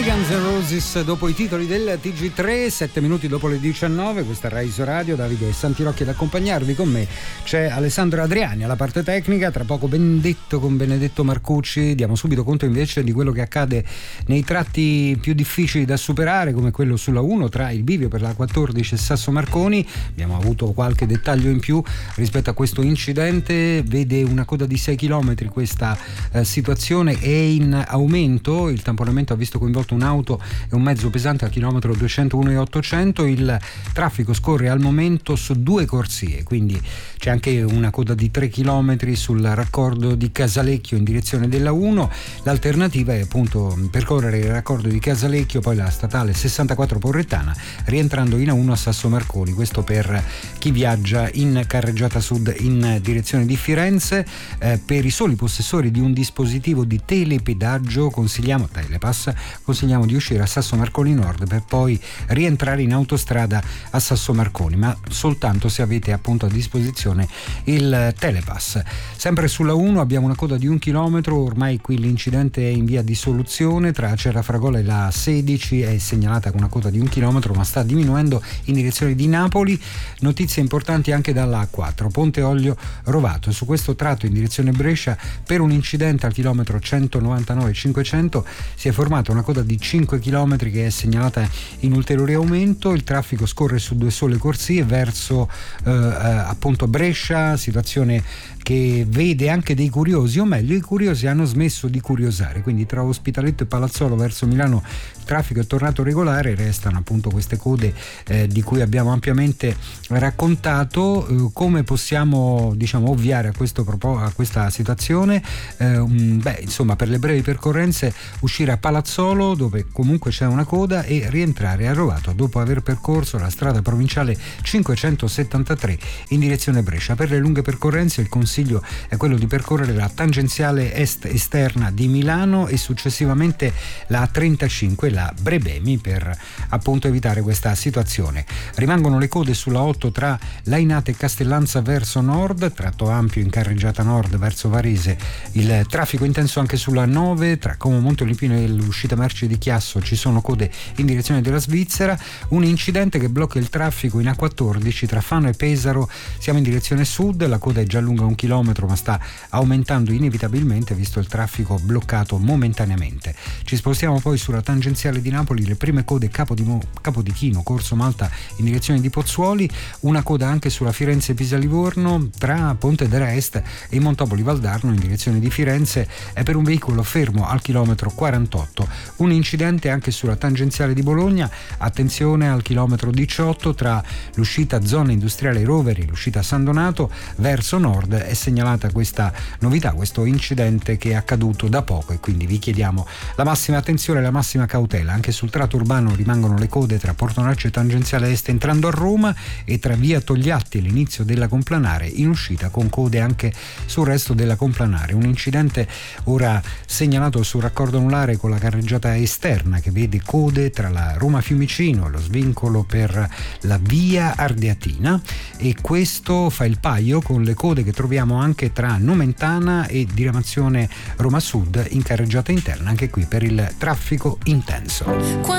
Guns N' Roses dopo i titoli del TG3, 7 minuti dopo le 19, questa è Rai Radio, Davide Santirocchi ad accompagnarvi. Con me c'è Alessandro Adriani alla parte tecnica, tra poco Benedetto con Benedetto Marcucci. Diamo subito conto invece di quello che accade nei tratti più difficili da superare, come quello sulla 1 tra il bivio per la 14 e Sasso Marconi. Abbiamo avuto qualche dettaglio in più rispetto a questo incidente, vede una coda di 6 km questa situazione, è in aumento, il tamponamento ha visto coinvolto un'auto e un mezzo pesante al chilometro 201,800. Il traffico scorre al momento su 2 corsie, quindi c'è anche una coda di 3 km sul raccordo di Casalecchio in direzione della 1. L'alternativa è appunto percorrere il raccordo di Casalecchio, poi la statale 64 Porrettana, rientrando in A1 a Sasso Marconi. Questo per chi viaggia in carreggiata sud in direzione di Firenze. Per i soli possessori di un dispositivo di telepedaggio Telepass consigliamo di uscire a Sasso Marconi Nord per poi rientrare in autostrada a Sasso Marconi, ma soltanto se avete appunto a disposizione il Telepass. Sempre sulla 1 abbiamo una coda di 1 chilometro, ormai qui l'incidente è in via di soluzione, tra Cerrafragola e la 16 è segnalata con una coda di 1 chilometro, ma sta diminuendo in direzione di Napoli. Notizie importanti anche dalla A4, Ponte Olio Rovato, su questo tratto in direzione Brescia per un incidente al chilometro 199,500 si è formata una coda di 5 km che è segnalata in ulteriore aumento. Il traffico scorre su 2 sole corsie verso appunto Brescia, situazione che vede anche dei curiosi, o meglio i curiosi hanno smesso di curiosare, quindi tra Ospitaletto e Palazzolo verso Milano il traffico è tornato regolare, restano appunto queste code di cui abbiamo ampiamente raccontato. Come possiamo ovviare a questa situazione? Insomma, per le brevi percorrenze uscire a Palazzolo dove comunque c'è una coda e rientrare a Rovato dopo aver percorso la strada provinciale 573 in direzione Brescia. Per le lunghe percorrenze il consiglio è quello di percorrere la tangenziale est esterna di Milano e successivamente la A35, la Brebemi, per appunto evitare questa situazione. Rimangono le code sulla 8 tra Lainate e Castellanza verso nord, tratto ampio in carreggiata nord verso Varese. Il traffico intenso anche sulla 9 tra Como Monte Olimpino e l'uscita merci di Chiasso, ci sono code in direzione della Svizzera. Un incidente che blocca il traffico in A14 tra Fano e Pesaro, siamo in direzione sud, la coda è già lunga 1 chilometro ma sta aumentando inevitabilmente visto il traffico bloccato momentaneamente. Ci spostiamo poi sulla tangenziale di Napoli, le prime code Capodichino, Corso Malta in direzione di Pozzuoli, una coda anche sulla Firenze-Pisa-Livorno tra Ponte della Est e Montopoli Valdarno in direzione di Firenze, è per un veicolo fermo al chilometro 48. Un incidente anche sulla tangenziale di Bologna, attenzione al chilometro 18 tra l'uscita zona industriale Roveri e l'uscita San Donato verso nord. È segnalata questa novità, questo incidente che è accaduto da poco, e quindi vi chiediamo la massima attenzione e la massima cautela. Anche sul tratto urbano rimangono le code tra Portonaccio e tangenziale est entrando a Roma e tra via Togliatti e l'inizio della Complanare in uscita, con code anche sul resto della Complanare. Un incidente ora segnalato sul raccordo anulare con la carreggiata esterna che vede code tra la Roma Fiumicino e lo svincolo per la via Ardeatina, e questo fa il paio con le code che troviamo anche tra Nomentana e diramazione Roma Sud in carreggiata interna, anche qui per il traffico intenso.